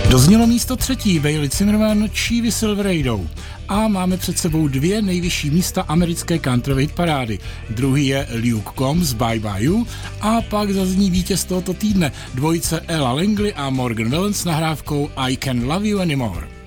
Doznělo místo 3. Bailey Zimmerman, Chivy Silverado. A máme před sebou 2 nejvyšší místa americké country hit parády. Druhý je Luke Combs Bye Bye You a pak zazní vítěz tohoto týdne, dvojice Ella Langley a Morgan Wallen s nahrávkou I Can't Love You Anymore.